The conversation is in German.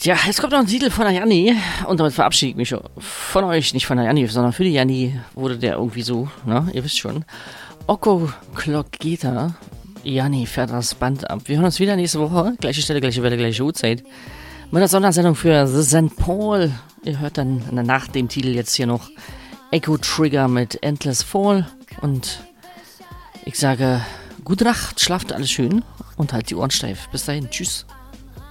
Tja, jetzt kommt noch ein Titel von der Janni und damit verabschiede ich mich von euch, nicht von der Janni, sondern für die Janni wurde der irgendwie so, ne, ihr wisst schon. Oko Kloketa, Janni fährt das Band ab. Wir hören uns wieder nächste Woche, gleiche Stelle, gleiche Welle, gleiche Uhrzeit. Mit einer Sondersendung für The St. Paul. Ihr hört dann nach dem Titel jetzt hier noch Echo Trigger mit Endless Fall und ich sage, gute Nacht, schlaft alles schön und halt die Ohren steif. Bis dahin, tschüss.